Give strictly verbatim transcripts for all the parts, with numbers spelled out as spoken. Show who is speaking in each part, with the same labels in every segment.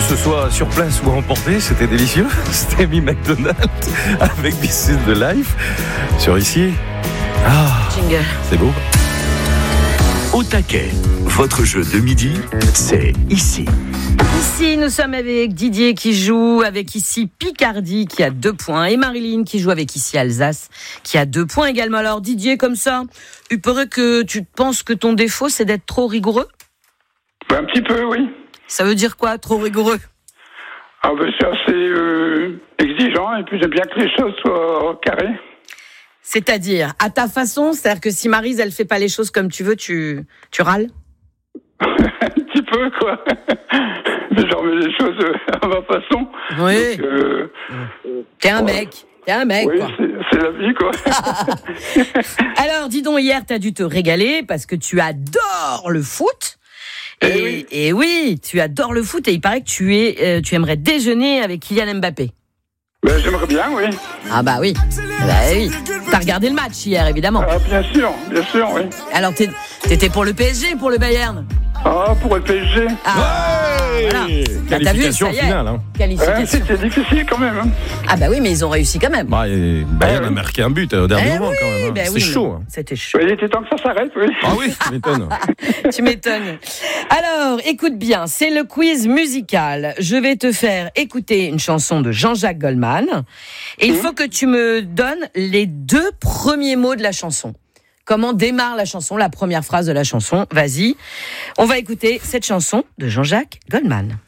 Speaker 1: ce soit sur place ou à emporter, c'était délicieux. C'était Amy Macdonald avec This is the Life. Sur ici. Ah,
Speaker 2: Jingle.
Speaker 1: C'est beau.
Speaker 3: Au taquet, votre jeu de midi, c'est ici.
Speaker 2: Ici, nous sommes avec Didier qui joue avec ici Picardie qui a deux points et Marilyn qui joue avec ici Alsace qui a deux points également. Alors Didier, comme ça, il paraît que tu penses que ton défaut c'est d'être trop rigoureux ?
Speaker 4: Un petit peu, oui.
Speaker 2: Ça veut dire quoi, trop rigoureux ?
Speaker 4: Ah ben c'est assez euh, exigeant et puis j'aime bien que les choses soient carrées.
Speaker 2: C'est-à-dire, à ta façon, c'est-à-dire que si Maryse, elle fait pas les choses comme tu veux, tu, tu râles ?
Speaker 4: Un petit peu, quoi. Je remets les choses à ma façon.
Speaker 2: Oui.
Speaker 4: Donc, euh,
Speaker 2: T'es un mec. T'es un mec,
Speaker 4: oui,
Speaker 2: quoi.
Speaker 4: c'est, c'est la vie, quoi.
Speaker 2: Alors, dis donc, hier, t'as dû te régaler parce que tu adores le foot. Et,
Speaker 4: et, oui.
Speaker 2: et oui, tu adores le foot et il paraît que tu, es, euh, tu aimerais déjeuner avec Kylian Mbappé.
Speaker 4: Ben, j'aimerais bien, oui.
Speaker 2: Ah bah oui, bah oui. T'as regardé le match hier, évidemment.
Speaker 4: Ah, bien sûr, bien sûr, oui.
Speaker 2: Alors, t'es, t'étais pour le P S G ou pour le Bayern ?
Speaker 4: Ah, pour le P S G.
Speaker 2: Ah,
Speaker 1: Ouais
Speaker 2: voilà. Bah,
Speaker 1: Qualification
Speaker 2: t'as vu, ça y est.
Speaker 1: finale. Hein.
Speaker 2: Qualification.
Speaker 4: Ouais, c'était difficile, quand même. Hein.
Speaker 2: Ah bah oui, mais ils ont réussi quand même.
Speaker 1: Bah, et Bayern
Speaker 4: Ah,
Speaker 1: a
Speaker 4: oui.
Speaker 1: marqué un but au dernier
Speaker 2: Eh
Speaker 1: moment
Speaker 2: oui,
Speaker 1: quand même. Hein.
Speaker 2: bah
Speaker 1: C'était
Speaker 2: oui,
Speaker 1: chaud. Hein.
Speaker 2: C'était chaud.
Speaker 4: Il était temps que ça s'arrête, oui.
Speaker 1: Ah oui, tu m'étonnes.
Speaker 2: Tu m'étonnes. Alors, écoute bien, c'est le quiz musical. Je vais te faire écouter une chanson de Jean-Jacques Goldman. Et il faut que tu me donnes les deux premiers mots de la chanson. Comment démarre la chanson, la première phrase de la chanson. Vas-y. On va écouter cette chanson de Jean-Jacques Goldman.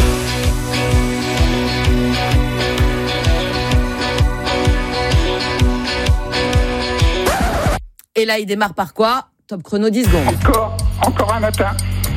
Speaker 2: Et là, il démarre par quoi ? Top chrono, dix secondes.
Speaker 4: Encore, encore un matin.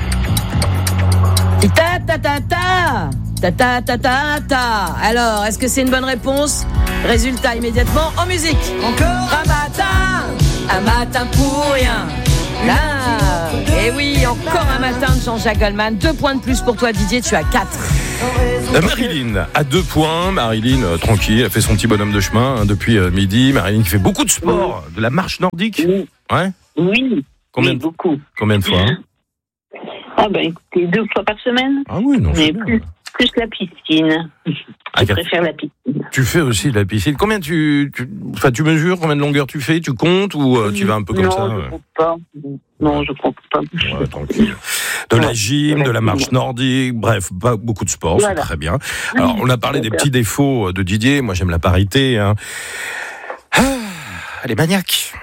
Speaker 2: Ta ta ta ta ta ta ta ta ta. Alors, est-ce que c'est une bonne réponse ? Résultat immédiatement en musique. Encore un matin, un matin pour rien. Là, et oui, encore un matin de Jean-Jacques Goldman. Deux points de plus pour toi, Didier. Tu as quatre.
Speaker 1: Euh, Marilyn a deux points. Marilyn, euh, tranquille, elle fait son petit bonhomme de chemin hein, depuis euh, midi. Marilyn qui fait beaucoup de sport, de la marche nordique.
Speaker 5: Oui.
Speaker 1: Ouais.
Speaker 5: Oui,
Speaker 1: Combien
Speaker 5: oui,
Speaker 1: de,
Speaker 5: beaucoup.
Speaker 1: combien de fois hein
Speaker 5: Ah ben écoutez, deux fois par semaine.
Speaker 1: Ah oui, non.
Speaker 5: Mais
Speaker 1: c'est bien.
Speaker 5: plus, plus la piscine.
Speaker 1: Ah,
Speaker 5: Je
Speaker 1: car-
Speaker 5: préfère la piscine.
Speaker 1: Tu fais aussi de la piscine. Combien tu, tu, enfin, tu mesures combien de longueur tu fais ? Tu comptes ou euh, tu vas un peu comme
Speaker 5: non,
Speaker 1: ça
Speaker 5: je
Speaker 1: ouais.
Speaker 5: compte pas. Non, je compte pas.
Speaker 1: Ouais, tranquille. De la gym, de la marche nordique, bref, pas beaucoup de sport,
Speaker 5: Voilà.
Speaker 1: c'est très bien. Alors, on a parlé des petits défauts de Didier. Moi, j'aime la parité. Hein. Ah, elle est maniaque.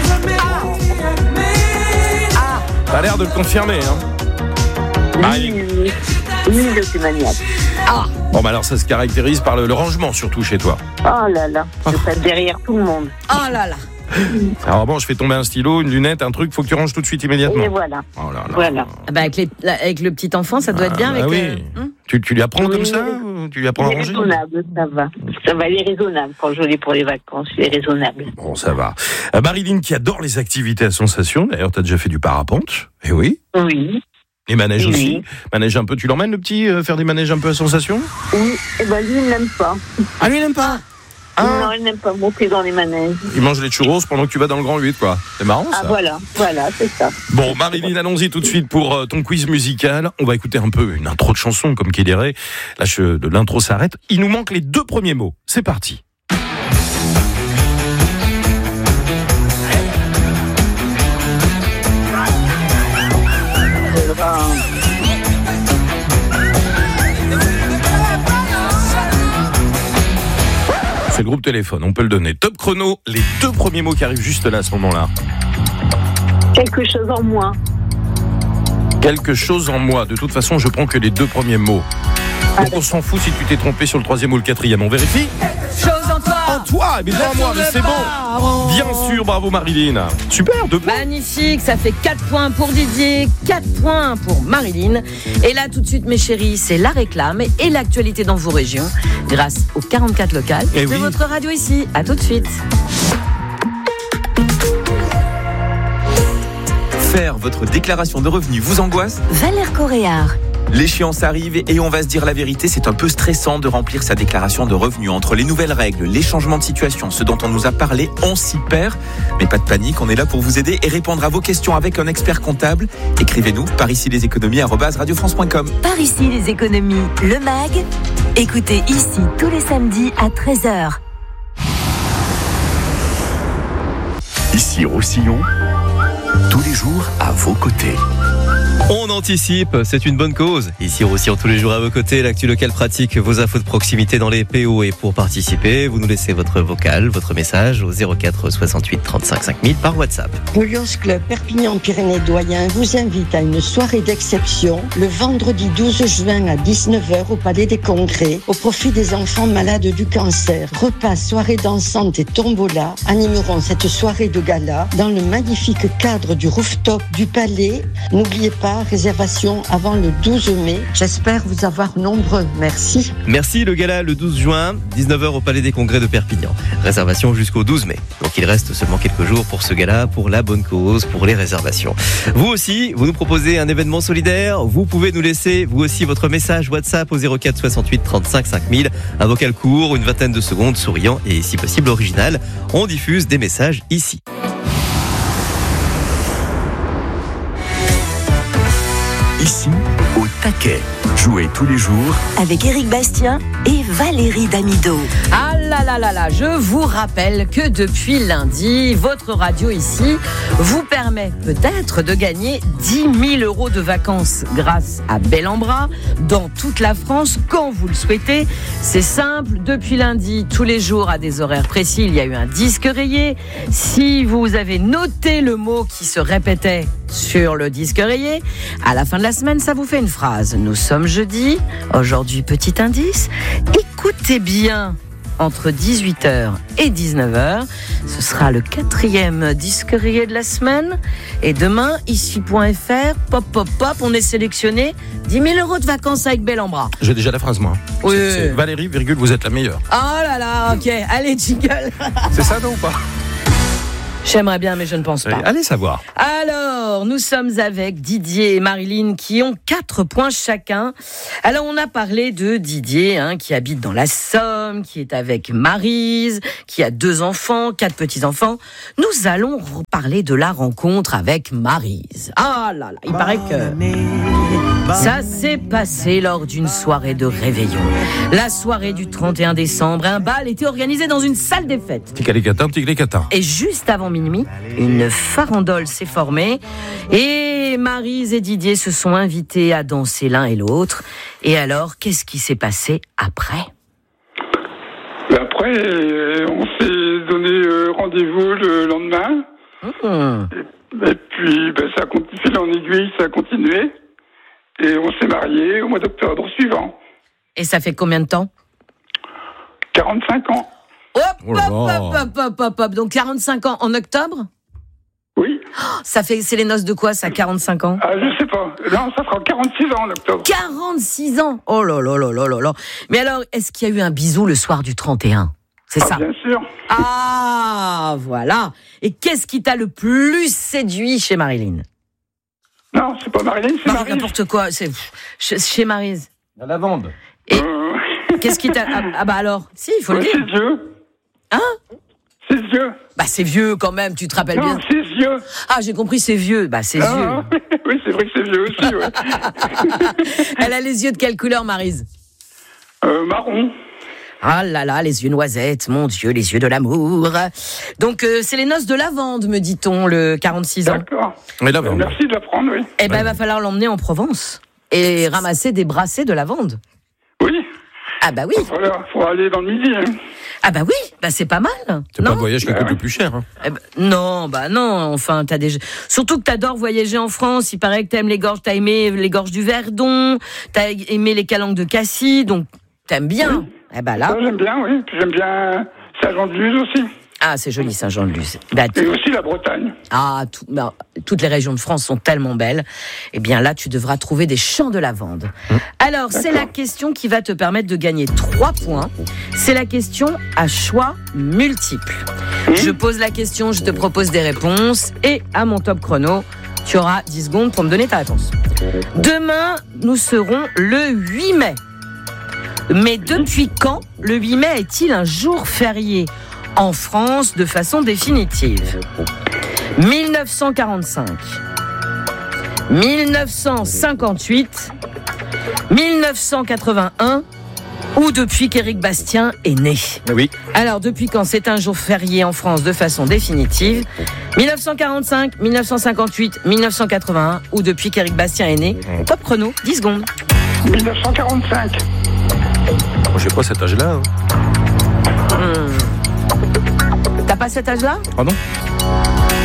Speaker 2: Ah,
Speaker 1: T'as l'air de le confirmer. Hein.
Speaker 5: Oui,
Speaker 1: Marilyn.
Speaker 5: oui, oui, je suis maniaque.
Speaker 2: ah.
Speaker 1: Bon, bah alors, ça se caractérise par le, le rangement, surtout chez toi.
Speaker 5: Oh là là, je passe derrière tout le monde.
Speaker 2: Oh là là.
Speaker 1: Alors bon, je fais tomber un stylo, une lunette, un truc, faut que tu ranges tout de suite immédiatement.
Speaker 5: Et voilà.
Speaker 1: Oh là là.
Speaker 5: Voilà.
Speaker 2: Ah bah avec, les, avec le petit enfant, ça doit être bien.
Speaker 1: Ah,
Speaker 2: Avec
Speaker 1: bah oui.
Speaker 2: euh, hein
Speaker 1: Tu, tu lui apprends
Speaker 5: Oui,
Speaker 1: comme ça
Speaker 5: oui.
Speaker 1: ou tu lui apprends à
Speaker 5: Il est
Speaker 1: ranger?
Speaker 5: raisonnable, ça va. Ça va, il est raisonnable. Quand je l'ai pour les vacances, il est raisonnable.
Speaker 1: Bon, ça va. Euh, Marilyn qui adore les activités à sensation. D'ailleurs, t'as déjà fait du parapente. Eh oui.
Speaker 5: Oui.
Speaker 1: Les manèges
Speaker 5: Oui.
Speaker 1: aussi. Manège un peu, tu l'emmènes le petit euh, faire des manèges un peu à sensation?
Speaker 5: Oui. Et ben lui, il n'aime pas.
Speaker 1: Ah, lui, il n'aime pas. Ah.
Speaker 5: Non, il n'aime pas monter dans les manèges.
Speaker 1: Il mange les churros pendant que tu vas dans le grand huit, quoi. C'est marrant, ça.
Speaker 5: Ah voilà, voilà, c'est ça.
Speaker 1: Bon, Marilyn, allons-y tout de suite pour euh, ton quiz musical. On va écouter un peu une intro de chanson, comme qui dirait. Là, je, de l'intro s'arrête. Il nous manque les deux premiers mots. C'est parti.
Speaker 5: Euh, ben,
Speaker 1: C'est le groupe Téléphone, on peut le donner. Top chrono, les deux premiers mots qui arrivent juste là à ce moment-là.
Speaker 5: quelque chose en moins.
Speaker 1: Quelque chose en moi. De toute façon, je prends que les deux premiers mots.
Speaker 5: Ah,
Speaker 1: Donc on s'en fout si tu t'es trompé sur le troisième ou le quatrième. On vérifie.
Speaker 2: Chose en toi.
Speaker 1: En toi, mais pas moi, mais c'est bon. Bien sûr, bravo Marilyn. Super, deux points.
Speaker 2: Magnifique, ça fait quatre points pour Didier, quatre points pour Marilyn. Et là, tout de suite, mes chéris, c'est la réclame et l'actualité dans vos régions, grâce au quarante-quatre local
Speaker 1: Eh
Speaker 2: de
Speaker 1: oui.
Speaker 2: votre radio ici. À tout de suite.
Speaker 6: Faire votre déclaration de revenus vous angoisse ?
Speaker 7: Valère Coréard,
Speaker 6: L'échéance arrive et on va se dire la vérité, c'est un peu stressant de remplir sa déclaration de revenus. Entre les nouvelles règles, les changements de situation, ce dont on nous a parlé, on s'y perd. Mais pas de panique, on est là pour vous aider et répondre à vos questions avec un expert comptable. Écrivez-nous par ici les économies arobase radio france point com.
Speaker 7: Par ici les économies, le mag. Écoutez ici tous les samedis à treize heures.
Speaker 3: Ici Roussillon, tous les jours à vos côtés.
Speaker 8: On anticipe, c'est une bonne cause. Ici Roussillon, tous les jours à vos côtés, l'actu locale pratique, vos infos de proximité dans les P O. Et pour participer, vous nous laissez votre vocal, votre message au zéro quatre soixante-huit trente-cinq cinq mille par WhatsApp.
Speaker 9: Le Lions Club Perpignan-Pyrénées-Doyen vous invite à une soirée d'exception le vendredi douze juin à dix-neuf heures au Palais des Congrès au profit des enfants malades du cancer. Repas, soirée dansante et tombola animeront cette soirée de gala dans le magnifique cadre du rooftop du Palais. N'oubliez pas, réservation avant le douze mai. J'espère vous avoir nombreux. Merci.
Speaker 8: Merci. Le gala le douze juin, dix-neuf heures au Palais des Congrès de Perpignan. Réservation jusqu'au douze mai. Donc il reste seulement quelques jours pour ce gala, pour la bonne cause, pour les réservations. Vous aussi, vous nous proposez un événement solidaire. Vous pouvez nous laisser, vous aussi, votre message WhatsApp au zéro quatre soixante-huit trente-cinq cinq mille. Un vocal court, une vingtaine de secondes, souriant et si possible original. On diffuse des messages ici.
Speaker 3: Ici, au taquet. Jouez tous les jours
Speaker 7: avec Éric Bastien et Valérie Damido.
Speaker 2: Ah là là là là, je vous rappelle que depuis lundi, votre radio ici vous permet peut-être de gagner dix mille euros de vacances grâce à Bel-en-Bras dans toute la France quand vous le souhaitez. C'est simple, depuis lundi, tous les jours à des horaires précis, il y a eu un disque rayé. Si vous avez noté le mot qui se répétait sur le disque rayé, à la fin de la semaine, ça vous fait une phrase. Nous sommes jeudi, aujourd'hui petit indice, écoutez bien, entre dix-huit heures et dix-neuf heures, ce sera le quatrième disque rayé de la semaine, et demain, ici.fr, pop pop pop, on est sélectionné dix mille euros de vacances avec Bel-en-Bras.
Speaker 1: J'ai déjà la phrase, moi.
Speaker 2: Oui.
Speaker 1: C'est, c'est Valérie, virgule, vous êtes la meilleure.
Speaker 2: Oh là là, ok, allez, jingle.
Speaker 1: C'est ça, non ou pas?
Speaker 2: J'aimerais bien, mais je ne pense pas.
Speaker 1: Allez savoir.
Speaker 2: Alors, nous sommes avec Didier et Marilyn qui ont quatre points chacun. Alors, on a parlé de Didier, hein, qui habite dans la Somme, qui est avec Maryse, qui a deux enfants, quatre petits-enfants. Nous allons parler de la rencontre avec Maryse. Ah là là, il paraît que ça s'est passé lors d'une soirée de réveillon. La soirée du trente et un décembre, un bal était organisé dans une salle des fêtes.
Speaker 1: Tic-a-les-catins, tic-les-catins.
Speaker 2: Et juste avant minuit, une farandole s'est formée et Maryse et Didier se sont invités à danser l'un et l'autre. Et alors, qu'est-ce qui s'est passé après ?
Speaker 4: Après, on s'est donné rendez-vous le lendemain.
Speaker 2: Mmh.
Speaker 4: Et, et puis, ben, ça a continué, fil en aiguille, ça a continué. Et on s'est mariés au mois d'octobre suivant.
Speaker 2: Et ça fait combien de temps ?
Speaker 4: quarante-cinq ans.
Speaker 2: Hop,
Speaker 1: Oh là
Speaker 2: hop,
Speaker 1: là.
Speaker 2: hop, hop, hop, hop, hop. Donc quarante-cinq ans en octobre ?
Speaker 4: Oui.
Speaker 2: Ça fait, c'est les noces de quoi, ça, quarante-cinq ans ?
Speaker 4: Ah, je sais pas. Non, ça fera quarante-six ans en octobre.
Speaker 2: quarante-six ans. Oh là là là là là là. Mais alors, est-ce qu'il y a eu un bisou le soir du trente et un ? C'est
Speaker 4: Ah,
Speaker 2: ça ?
Speaker 4: bien sûr.
Speaker 2: Ah, voilà. Et qu'est-ce qui t'a le plus séduit chez Marilyn ?
Speaker 4: Non, c'est pas Marilyn, c'est
Speaker 2: Non,
Speaker 4: Maryse.
Speaker 2: n'importe quoi, c'est chez, chez Maryse.
Speaker 1: La lavande.
Speaker 2: Et
Speaker 4: Euh...
Speaker 2: qu'est-ce qui t'a... Ah, ah bah alors, si, il faut
Speaker 4: ouais,
Speaker 2: le dire.
Speaker 4: ses yeux.
Speaker 2: Hein ?
Speaker 4: Ses yeux.
Speaker 2: Bah c'est vieux quand même, tu te rappelles
Speaker 4: Non,
Speaker 2: bien.
Speaker 4: ses yeux.
Speaker 2: Ah, j'ai compris, c'est vieux. Bah c'est
Speaker 4: Ah,
Speaker 2: vieux.
Speaker 4: oui, c'est vrai que c'est vieux aussi, ouais.
Speaker 2: Elle a les yeux de quelle couleur, Maryse ?
Speaker 4: euh, marron.
Speaker 2: Ah là là, les yeux noisettes, mon Dieu, les yeux de l'amour. Donc euh, c'est les noces de lavande, me dit-on, le quarante-six ans.
Speaker 4: D'accord.
Speaker 1: Mais
Speaker 4: Euh,
Speaker 1: lavande.
Speaker 4: merci de l'apprendre, oui.
Speaker 2: Eh ben, il va falloir l'emmener en Provence et ramasser des brassées de lavande.
Speaker 4: Oui.
Speaker 2: Ah bah oui.
Speaker 4: Voilà, faut aller dans le midi. Hein.
Speaker 2: Ah bah oui, bah c'est pas mal.
Speaker 1: C'est
Speaker 2: non
Speaker 1: pas le voyage qui
Speaker 4: Bah
Speaker 1: coûte
Speaker 4: ouais.
Speaker 1: le plus cher. Hein.
Speaker 2: Eh ben, non, bah non, enfin, t'as des... Surtout que t'adores voyager en France, il paraît que t'aimes les gorges, t'as aimé les gorges du Verdon, t'as aimé les calanques de Cassis, donc t'aimes bien. Eh ben là...
Speaker 4: Ça, j'aime bien, oui. Puis j'aime bien Saint-Jean-de-Luz aussi.
Speaker 2: Ah, c'est joli, Saint-Jean-de-Luz. Bah,
Speaker 4: Et aussi la Bretagne.
Speaker 2: ah, tout- bah, toutes les régions de France sont tellement belles. Eh bien là, tu devras trouver des champs de lavande. Alors, c'est la question qui va te permettre de gagner trois points. C'est la question à choix multiple. Je pose la question, je te propose des réponses. Et à mon top chrono, Tu auras dix secondes pour me donner ta réponse. Demain, nous serons le huit mai. Mais depuis quand le huit mai est-il un jour férié en France de façon définitive ? mille neuf cent quarante-cinq, mille neuf cent cinquante-huit, mille neuf cent quatre-vingt-un ou depuis qu'Éric Bastien est né.
Speaker 1: Oui.
Speaker 2: Alors, depuis quand c'est un jour férié en France de façon définitive ? mille neuf cent quarante-cinq, mille neuf cent cinquante-huit, mille neuf cent quatre-vingt-un ou depuis qu'Éric Bastien est né. Top chrono, dix secondes.
Speaker 4: mille neuf cent quarante-cinq.
Speaker 1: Moi, j'ai pas cet âge-là. Hein.
Speaker 2: Hmm. T'as pas cet âge-là ?
Speaker 1: Pardon ?
Speaker 4: Allô ?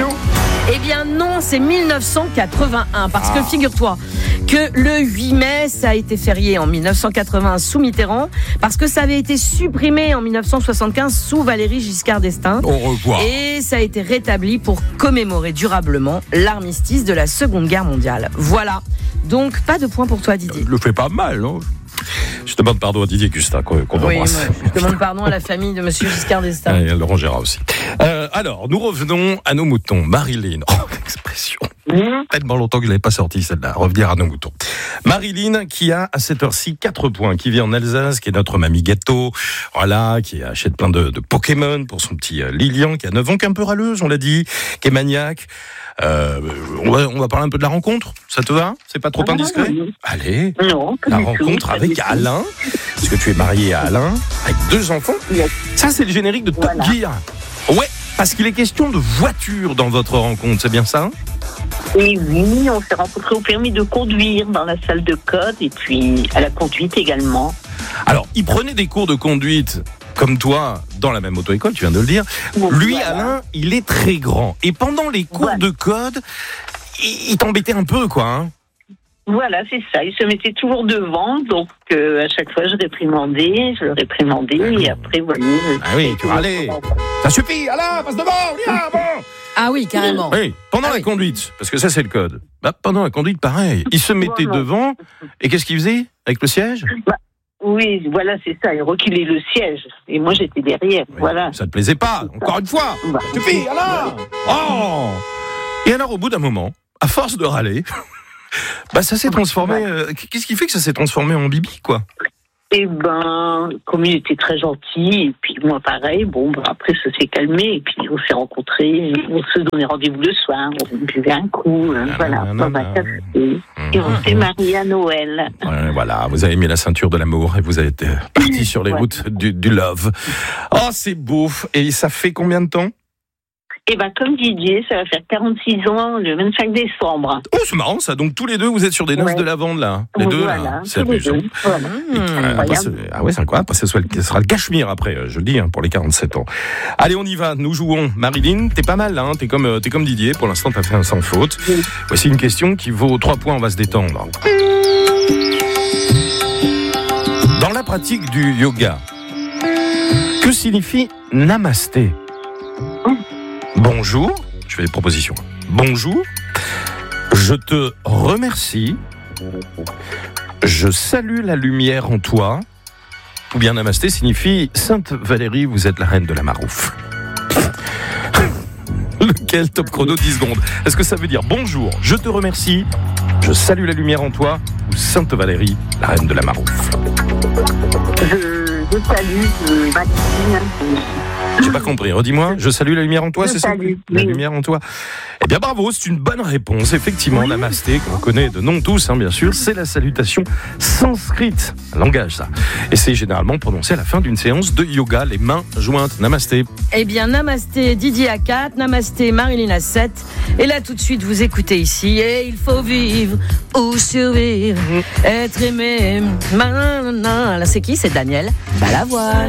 Speaker 2: Eh bien non, c'est mille neuf cent quatre-vingt-un, parce
Speaker 1: Ah.
Speaker 2: que figure-toi que le huit mai, ça a été férié en mille neuf cent quatre-vingt-un sous Mitterrand, parce que ça avait été supprimé en mille neuf cent soixante-quinze sous Valéry Giscard d'Estaing.
Speaker 1: Au revoir.
Speaker 2: Et ça a été rétabli pour commémorer durablement l'armistice de la Seconde Guerre mondiale. Voilà. Donc, pas de point pour toi, Didier.
Speaker 1: Je le fais pas mal, non ? Je demande pardon à Didier Gustin, qu'on qu'on
Speaker 2: Oui,
Speaker 1: embrasse.
Speaker 2: moi, je demande pardon à la famille de Monsieur Giscard d'Estaing.
Speaker 1: Et à Laurent Gérard aussi. Euh, alors, nous revenons à nos moutons. Marilyn, oh, l'expression. Tellement longtemps que je l'avais pas sorti celle-là. Revenir à nos moutons. Marilyn, qui a à cette heure-ci quatre points, qui vit en Alsace, qui est notre mamie gâteau, voilà, qui achète plein de, de Pokémon pour son petit euh, Lilian, qui a neuf ans, qui est un peu râleuse, on l'a dit, qui est maniaque. Euh, on, va, on va parler un peu de la rencontre. Ça te va ? C'est pas trop
Speaker 5: Ah,
Speaker 1: indiscret ?
Speaker 5: non, non.
Speaker 1: Allez.
Speaker 5: Non, pas
Speaker 1: La
Speaker 5: du tout,
Speaker 1: rencontre
Speaker 5: pas
Speaker 1: avec
Speaker 5: du tout.
Speaker 1: Alain, parce que tu es marié à Alain, avec deux enfants.
Speaker 5: Yes.
Speaker 1: Ça, c'est le générique de Top
Speaker 5: Voilà.
Speaker 1: Gear. Ouais, parce qu'il est question de voiture dans votre rencontre, c'est bien ça ?
Speaker 5: Et oui, on s'est rencontrés au permis de conduire dans la salle de code et puis à la conduite également.
Speaker 1: Alors, il prenait des cours de conduite comme toi dans la même auto-école, tu viens de le dire.
Speaker 5: Bon,
Speaker 1: Lui,
Speaker 5: voilà.
Speaker 1: Alain, il est très grand. Et pendant les cours
Speaker 5: Voilà.
Speaker 1: de code, il, il t'embêtait un peu, quoi. Hein.
Speaker 5: Voilà, c'est ça. Il se mettait toujours devant, donc euh, à chaque fois je réprimandais, je le réprimandais,
Speaker 1: Ah oui.
Speaker 5: et après voilà.
Speaker 1: Ah oui, tu râlais. Ça suffit, Alain, passe devant, viens, bon.
Speaker 2: Ah oui, carrément.
Speaker 1: Oui, pendant
Speaker 2: Ah
Speaker 1: la
Speaker 2: oui.
Speaker 1: conduite, parce que ça c'est le code. Bah, pendant la conduite, pareil. Il se mettait
Speaker 5: Voilà.
Speaker 1: devant, et qu'est-ce qu'il faisait avec le siège ?
Speaker 5: Oui, voilà, c'est ça. Il reculait le siège, et moi j'étais derrière.
Speaker 1: Oui,
Speaker 5: Voilà.
Speaker 1: Ça te plaisait pas, encore une fois.
Speaker 5: Bah,
Speaker 1: Ça suffit, Alain. Oh. Et alors, au bout d'un moment, à force de râler, bah ça s'est transformé. euh, Qu'est-ce qui fait que ça s'est transformé en bibi, quoi ?
Speaker 5: Et ben, comme il était très gentil, et puis moi pareil, bon, ben, après ça s'est calmé, et puis on s'est rencontrés, on se donnait rendez-vous le soir, on buvait un coup, euh, voilà, on va café, et on s'est mariés à Noël.
Speaker 1: Ouais, voilà, vous avez mis la ceinture de l'amour et vous êtes euh, parti sur les
Speaker 5: Ouais.
Speaker 1: routes du, du love. Oh, c'est beau. Et ça fait combien de temps ?
Speaker 5: Et ben, comme Didier, ça va faire quarante-six ans le vingt-cinq décembre.
Speaker 1: Oh, c'est marrant ça. Donc tous les deux, vous êtes sur des noces
Speaker 5: Ouais.
Speaker 1: de lavande là. Les deux
Speaker 5: Voilà,
Speaker 1: là. C'est
Speaker 5: tous les
Speaker 1: amusant.
Speaker 5: deux, voilà.
Speaker 1: Et, euh, après, c'est- ah ouais, c'est incroyable. Après, ce sera, le, ce sera le cachemire après, euh, je le dis, hein, pour les quarante-sept ans. Allez, on y va. Nous jouons. Marilyn, t'es pas mal là. Hein, t'es comme, euh, t'es comme Didier. Pour l'instant, t'as fait un sans faute.
Speaker 5: Oui.
Speaker 1: Voici une question qui vaut trois points. On va se détendre. Dans la pratique du yoga, que signifie namasté ? Bonjour. Je fais des propositions. Bonjour. Je te remercie. Je salue la lumière en toi. Ou bien namasté signifie Sainte Valérie, vous êtes la reine de la maroufle. Lequel top chrono dix secondes. Est-ce que ça veut dire bonjour, je te remercie, je salue la lumière en toi, ou Sainte Valérie, la reine de la maroufle?
Speaker 5: Je, je salue euh, Maxime.
Speaker 1: J'ai pas compris. Redis-moi. Je salue la lumière en toi,
Speaker 5: Je
Speaker 1: c'est ça?
Speaker 5: salue,
Speaker 1: La
Speaker 5: oui.
Speaker 1: lumière en toi. Eh bien, bravo. C'est une bonne réponse. Effectivement,
Speaker 5: Oui.
Speaker 1: namasté, qu'on connaît de nom tous, hein, bien sûr, c'est la salutation sanskrite. Un langage, ça. Et c'est généralement prononcé à la fin d'une séance de yoga, les mains jointes. Namasté.
Speaker 2: Eh bien, namasté Didier à quatre, namasté Marilyn à sept. Et là, tout de suite, vous écoutez ici. Et il faut vivre ou survivre, être aimé. Là, c'est qui? C'est Daniel Balavoine.